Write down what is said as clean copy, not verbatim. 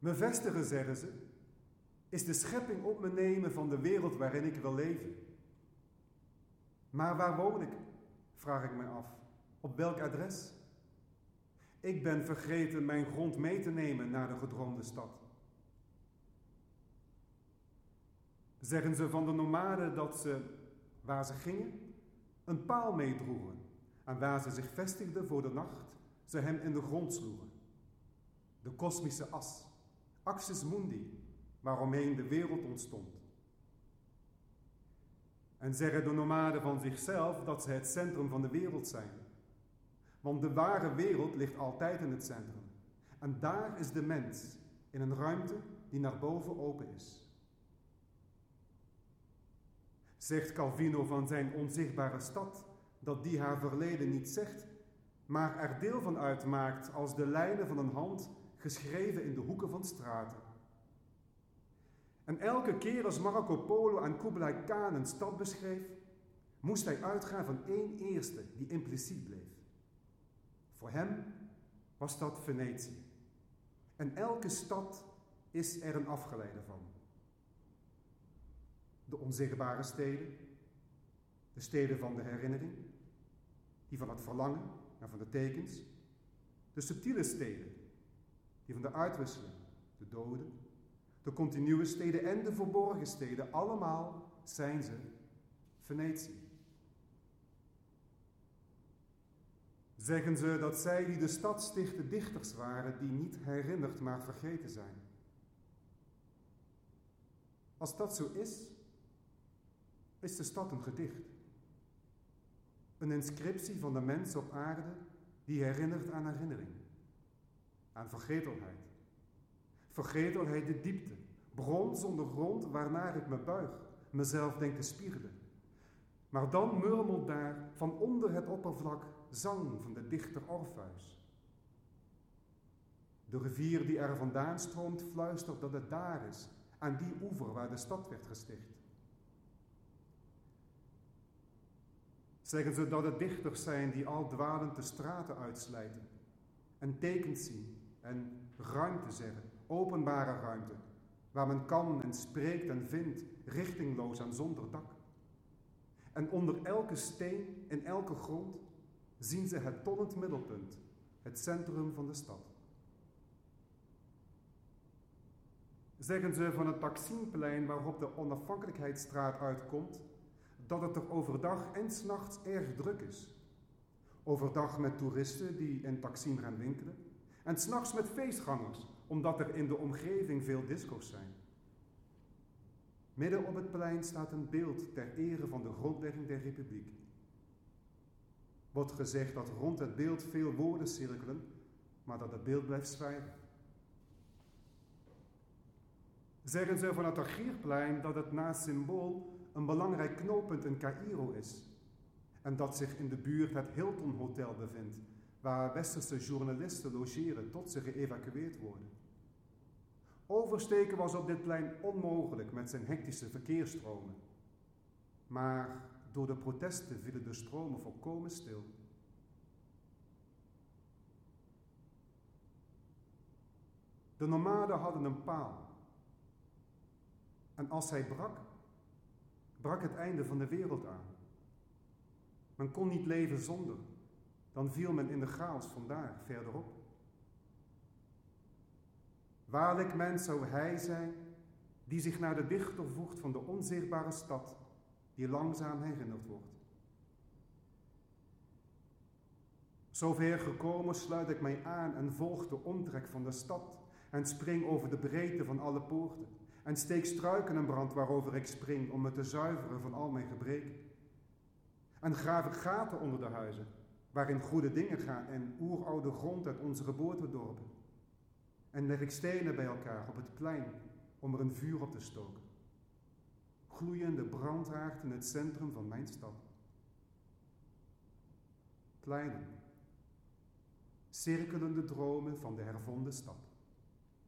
Me vestigen, zeggen ze, is de schepping op me nemen van de wereld waarin ik wil leven. Maar waar woon ik? Vraag ik me af. Op welk adres? Ik ben vergeten mijn grond mee te nemen naar de gedroomde stad. Zeggen ze van de nomaden dat ze, waar ze gingen, een paal meedroegen en waar ze zich vestigden voor de nacht, ze hem in de grond sloegen. De kosmische as, axis mundi, waaromheen de wereld ontstond. En zeggen de nomaden van zichzelf dat ze het centrum van de wereld zijn. Want de ware wereld ligt altijd in het centrum. En daar is de mens, in een ruimte die naar boven open is. Zegt Calvino van zijn onzichtbare stad, dat die haar verleden niet zegt, maar er deel van uitmaakt als de lijnen van een hand geschreven in de hoeken van straten. En elke keer als Marco Polo aan Kublai Khan een stad beschreef, moest hij uitgaan van één eerste die impliciet bleef. Voor hem was dat Venetië. En elke stad is er een afgeleide van. De onzichtbare steden, de steden van de herinnering, die van het verlangen en van de tekens, de subtiele steden, die van de uitwisseling, de doden, de continue steden en de verborgen steden, allemaal zijn ze Venetië. Zeggen ze dat zij die de stad stichten dichters waren die niet herinnerd maar vergeten zijn. Als dat zo is de stad een gedicht. Een inscriptie van de mens op aarde die herinnert aan herinnering, aan vergetelheid. Vergetelheid de diepte, bron zonder grond waarnaar ik me buig, mezelf denk te spiegelen. Maar dan murmelt daar van onder het oppervlak zang van de dichter Orpheus. De rivier die er vandaan stroomt fluistert dat het daar is, aan die oever waar de stad werd gesticht. Zeggen ze dat het dichters zijn die al dwalend de straten uitslijten en tekens zien en ruimte zeggen, openbare ruimte, waar men kan en spreekt en vindt, richtingloos en zonder dak. En onder elke steen en elke grond zien ze het tonnend middelpunt, het centrum van de stad. Zeggen ze van het Taksimplein waarop de Onafhankelijkheidsstraat uitkomt, dat het er overdag en 's nachts erg druk is. Overdag met toeristen die in Taksim gaan winkelen en 's nachts met feestgangers, omdat er in de omgeving veel disco's zijn. Midden op het plein staat een beeld ter ere van de grondlegging der Republiek. Wordt gezegd dat rond het beeld veel woorden cirkelen, maar dat het beeld blijft zwijgen. Zeggen ze van het Tahrirplein dat het naast symbool een belangrijk knooppunt in Caïro is en dat zich in de buurt het Hilton Hotel bevindt, waar westerse journalisten logeren tot ze geëvacueerd worden. Oversteken was op dit plein onmogelijk met zijn hectische verkeersstromen. Maar door de protesten vielen de stromen volkomen stil. De nomaden hadden een paal. En als hij brak het einde van de wereld aan. Men kon niet leven zonder, dan viel men in de chaos vandaar, verderop. Waarlijk mens zou hij zijn, die zich naar de dichter voegt van de onzichtbare stad, die langzaam herinnerd wordt. Zover gekomen sluit ik mij aan en volg de omtrek van de stad en spring over de breedte van alle poorten en steek struiken in brand waarover ik spring om me te zuiveren van al mijn gebreken. En graaf ik gaten onder de huizen, waarin goede dingen gaan en oeroude grond uit onze geboortedorpen. En leg ik stenen bij elkaar op het plein om er een vuur op te stoken. Gloeiende brandhaard in het centrum van mijn stad. Kleine, cirkelende dromen van de hervonden stad.